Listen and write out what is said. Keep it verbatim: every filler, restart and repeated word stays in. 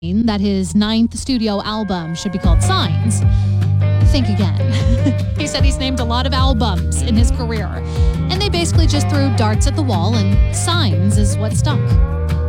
that his ninth studio album should be called Signs, think again. He said he's named a lot of albums in his career, and they basically just threw darts at the wall, and Signs is what stuck.